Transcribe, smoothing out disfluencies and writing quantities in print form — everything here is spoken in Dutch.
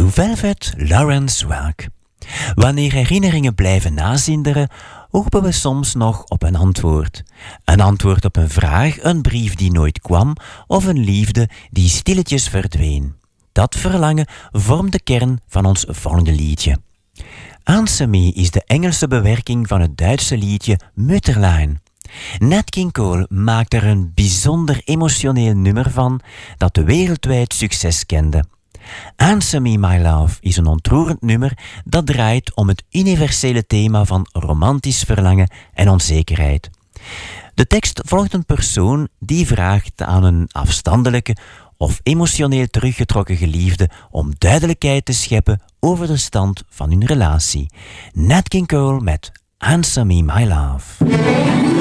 Blue Velvet, Lawrence Welk. Wanneer herinneringen blijven nazinderen, hopen we soms nog op een antwoord. Een antwoord op een vraag, een brief die nooit kwam of een liefde die stilletjes verdween. Dat verlangen vormt de kern van ons volgende liedje. Answer Me is de Engelse bewerking van het Duitse liedje Mütterlein. Nat King Cole maakt er een bijzonder emotioneel nummer van dat wereldwijd succes kende. Answer Me My Love is een ontroerend nummer dat draait om het universele thema van romantisch verlangen en onzekerheid. De tekst volgt een persoon die vraagt aan een afstandelijke of emotioneel teruggetrokken geliefde om duidelijkheid te scheppen over de stand van hun relatie. Nat King Cole met Answer Me My Love.